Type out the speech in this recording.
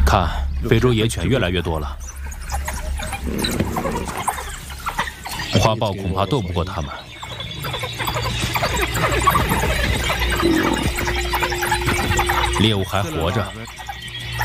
看，非洲野犬越来越多了，花豹恐怕斗不过他们。猎物还活着，